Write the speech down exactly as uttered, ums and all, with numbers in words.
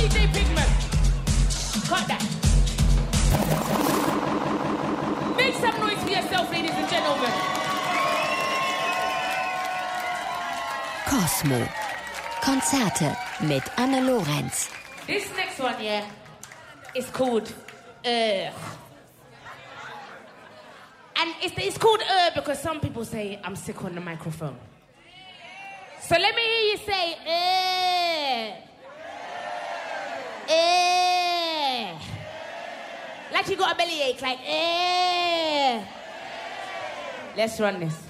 D J Pigment. Cut that. Make some noise for yourself, ladies and gentlemen. Cosmo. Konzerte mit Anne Lorenz. This next one, yeah, is called Uh. And it's, it's called Uh because some people say I'm sick on the microphone. So let me hear you say Uh. Uh. Like you got a bellyache, like Uh. Let's run this.